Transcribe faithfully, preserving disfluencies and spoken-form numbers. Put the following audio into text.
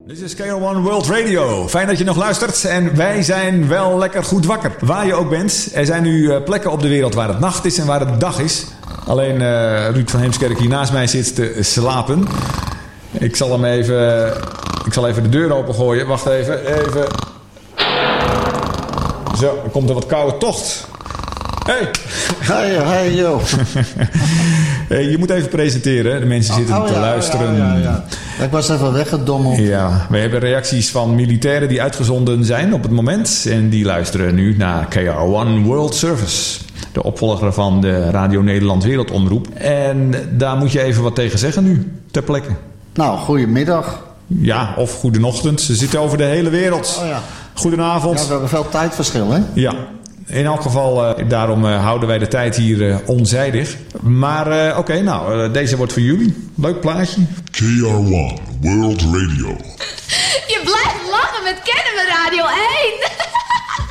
Dit is K R one World Radio. Fijn dat je nog luistert. En wij zijn wel lekker goed wakker. Waar je ook bent. Er zijn nu plekken op de wereld waar het nacht is en waar het dag is. Alleen uh, Ruud van Heemskerk hier naast mij zit te slapen. Ik zal hem even... Ik zal even de deur opengooien. Wacht even. Even. Zo, er komt er wat koude tocht. Hey! Hey, hey, yo. Hey, je moet even presenteren. De mensen zitten oh, oh, te ja, luisteren. Ja, ja, ja. Ik was even weggedommeld. Ja, we hebben reacties van militairen die uitgezonden zijn op het moment. En die luisteren nu naar K R one World Service. De opvolger van de Radio Nederland Wereldomroep. En daar moet je even wat tegen zeggen nu, ter plekke. Nou, goedemiddag. Ja, of goedenochtend. Ze zitten over de hele wereld. Oh ja. Goedenavond. Ja, we hebben veel tijdverschil, hè? Ja. In elk geval, uh, daarom uh, houden wij de tijd hier uh, onzijdig. Maar uh, oké, okay, nou, uh, deze wordt voor jullie. Leuk plaatje. K R one World Radio. Je blijft lachen met Kennemer